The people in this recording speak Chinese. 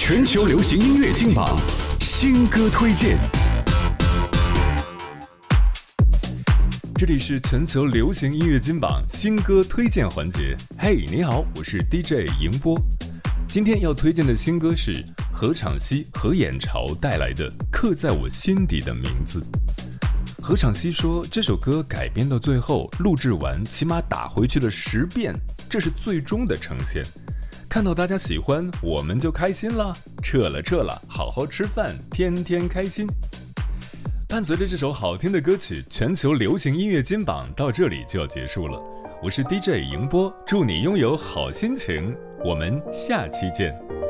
全球流行音乐金榜新歌推荐。这里是全球流行音乐金榜新歌推荐环节。嘿，你好，我是 DJ 迎波。今天要推荐的新歌是何昶希、何眼潮带来的《刻在我心底的名字》。何昶希说，这首歌改编到最后，录制完起码打回去了10遍，这是最终的呈现。看到大家喜欢，我们就开心了。撤了，好好吃饭，天天开心。伴随着这首好听的歌曲，全球流行音乐金榜到这里就要结束了。我是 DJ 迎波，祝你拥有好心情，我们下期见。